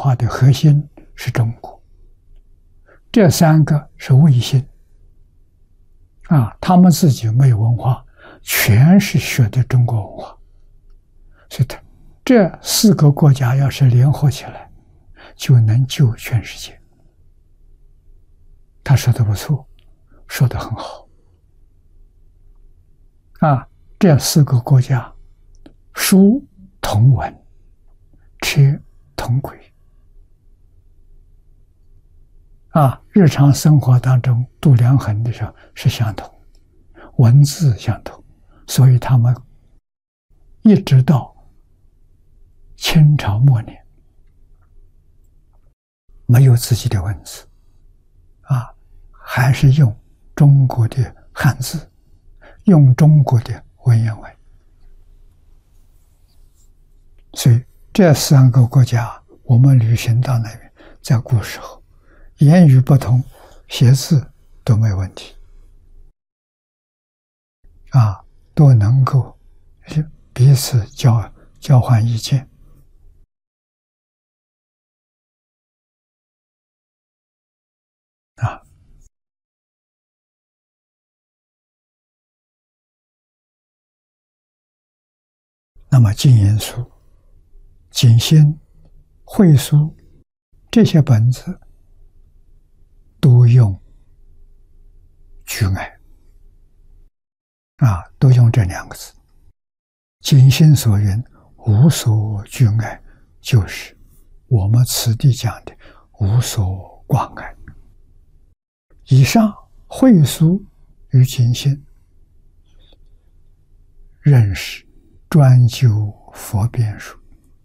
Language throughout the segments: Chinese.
化的核心是中国，这三个是卫星他们自己没有文化，全是学的中国文化，所以这四个国家要是联合起来，就能救全世界。他说的不错，说的很好这四个国家书同文，车同轨日常生活当中度量衡的时候是相同，文字相同，所以他们一直到清朝末年没有自己的文字还是用中国的汉字，用中国的文言文。所以这三个国家我们旅行到那边，在古时候言语不同，写字都没问题都能够彼此交换意见那么金银书、锦心、会书这些本子都用居爱都用这两个字。锦心所云无所居爱，就是我们此地讲的无所挂碍。以上会书与锦心认识专究佛辩术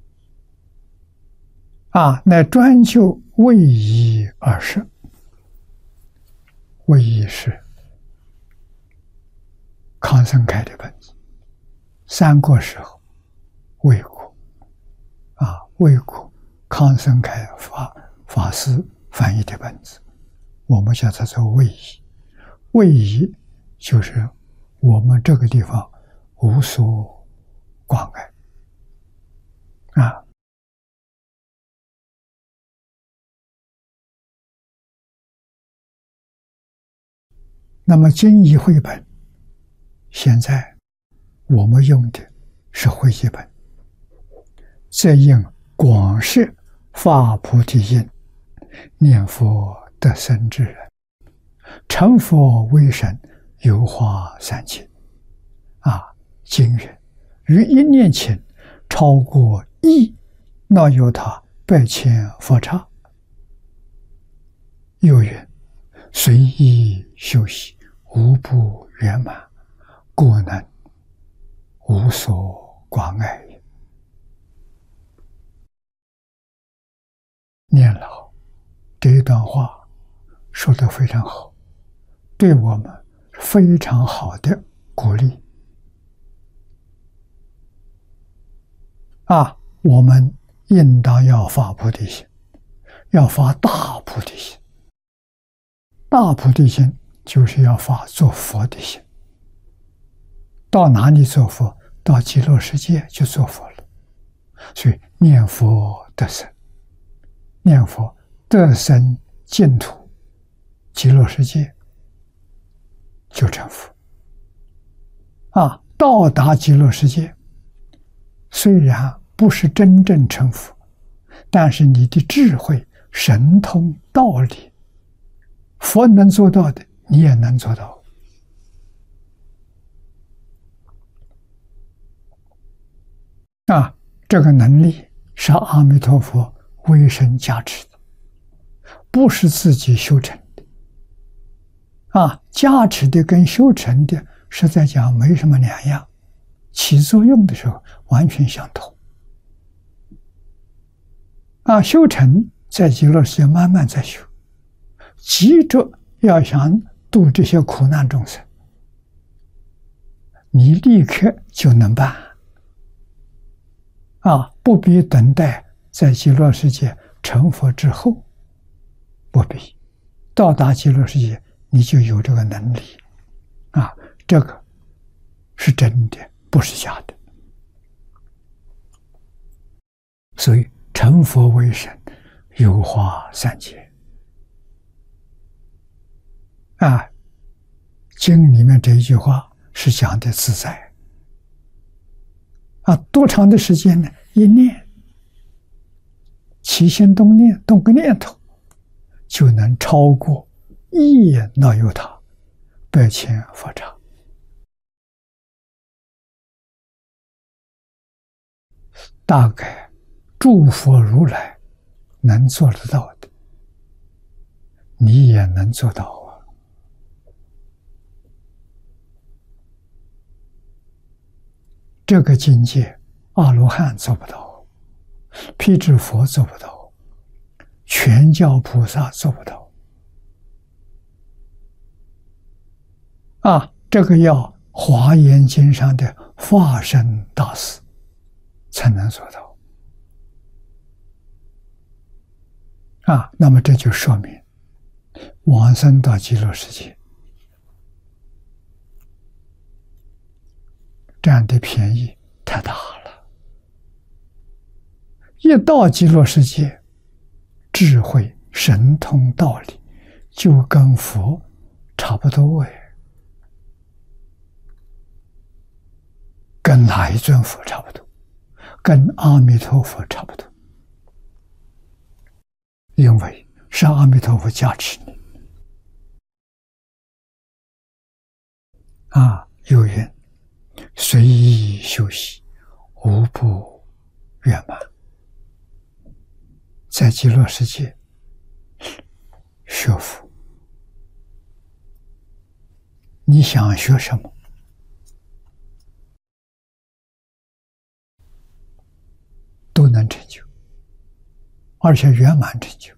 乃专究为义而设。为义是康生开的本子，三国时候魏国魏国康生开法师翻译的本子，我们叫它做为义。为义就是我们这个地方无所挂碍那么经义汇本，现在我们用的是汇集本，这应广设发菩提心，念佛得生之人，成佛为神，有化三界经云于一念前超过亿那由他百千佛刹。又云随意修习，无不圆满，故能无所挂碍也。念老这一段话说得非常好，对我们非常好的鼓励我们应当要发菩提心，要发大菩提心。大菩提心就是要发做佛的心。到哪里做佛？到极乐世界就做佛了。所以念佛得生，念佛得生净土，极乐世界就成佛到达极乐世界，虽然不是真正成佛，但是你的智慧、神通、道理，佛能做到的，你也能做到这个能力是阿弥陀佛为神加持的，不是自己修成的加持的跟修成的实在讲没什么两样，起作用的时候完全相同修成在极乐世界慢慢在修，急着要想度这些苦难众生，你立刻就能办不必等待在极乐世界成佛之后，不必到达极乐世界，你就有这个能力这个是真的，不是假的。所以成佛为神， 有花三界。啊，经里面这一句话是讲的自在。啊，多长的时间呢？一念，起心动念，动个念头，就能超过一也那由他百千佛刹。大概诸佛如来能做得到的，你也能做到啊！这个境界，阿罗汉做不到，辟支佛做不到，全教菩萨做不到。啊，这个要《华严经》上的法身大士才能做到。啊，那么这就说明往生到极乐世界占的便宜太大了。一到极乐世界，智慧神通道理就跟佛差不多哎。跟哪一尊佛差不多？跟阿弥陀佛差不多。因为是阿弥陀佛加持你。啊，有云：随意修习，无不圆满。在极乐世界学佛，你想学什么，都能成就，而且圆满成就。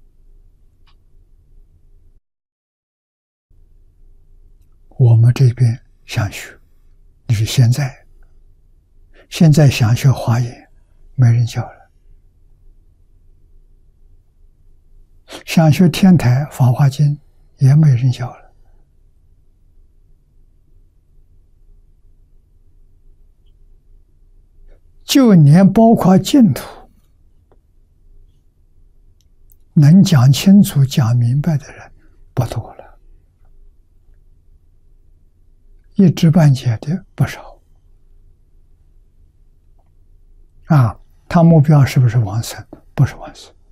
我们这边想学，你是现在想学华严，没人教了；想学天台法华经，也没人教了。就连包括净土，能讲清楚、讲明白的人不多了，一知半解的不少。啊，他目标是不是往生？不是往生，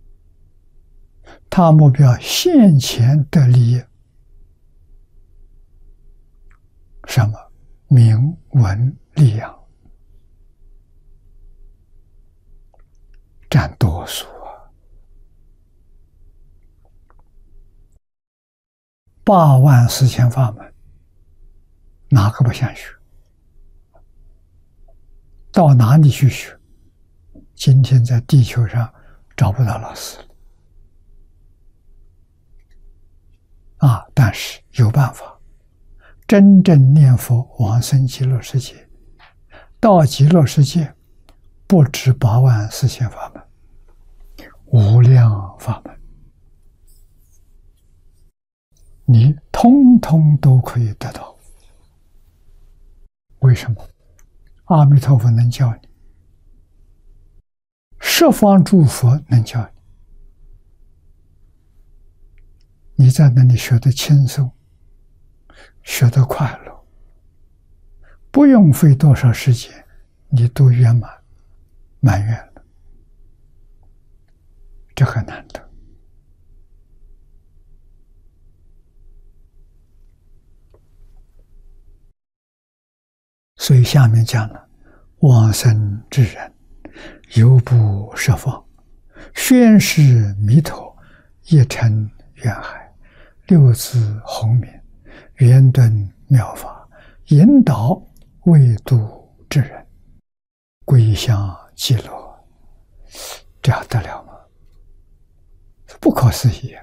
他目标现前的利益，什么名闻利养，占多数啊。84000法门，哪个不想学？到哪里去学？今天在地球上找不到老师了。啊，但是有办法，真正念佛往生极乐世界，到极乐世界不止84000法门，无量法门，你通通都可以得到。为什么？阿弥陀佛能教你，十方诸佛能教你，你在那里学得轻松，学得快乐，不用费多少时间，你都圆满满愿了，这很难得。所以下面讲了，往生之人，犹不设放，宣示弥陀，一尘愿海，六字洪名，圆顿妙法，引导为度之人，归向极乐。这样得了吗？不可思议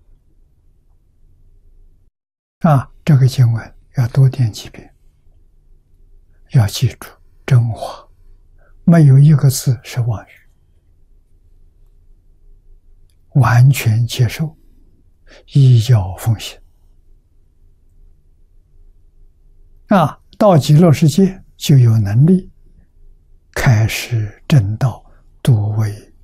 啊！这个经文要多念几遍，要记住真话，没有一个字是妄语，完全接受，依教奉行。啊，到极乐世界就有能力开始正道，度为